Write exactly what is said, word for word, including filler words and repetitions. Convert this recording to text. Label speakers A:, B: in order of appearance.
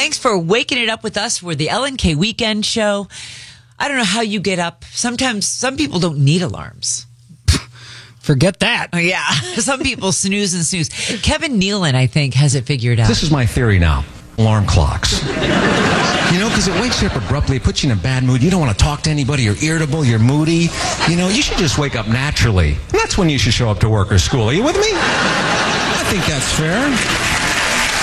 A: Thanks for waking it up with us. We're the L N K Weekend Show. I don't know how you get up. Sometimes some people don't need alarms.
B: Forget that.
A: Oh, yeah. Some people snooze and snooze. Kevin Nealon, I think, has it figured out.
C: This is my theory now. Alarm clocks. You know, because it wakes you up abruptly. It puts you in a bad mood. You don't want to talk to anybody. You're irritable. You're moody. You know, you should just wake up naturally. And that's when you should show up to work or school. Are you with me? I think that's fair.